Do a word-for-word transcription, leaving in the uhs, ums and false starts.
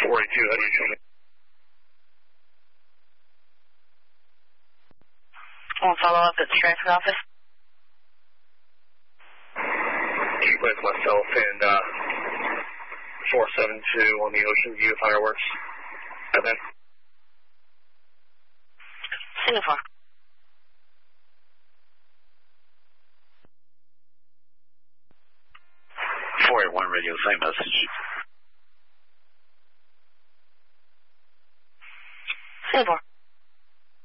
four eight two, how do you show me? I'll follow up at the traffic office. Keep with myself and uh, four seven two on the Ocean View fireworks. And then Singapore. four eight one radio, same message.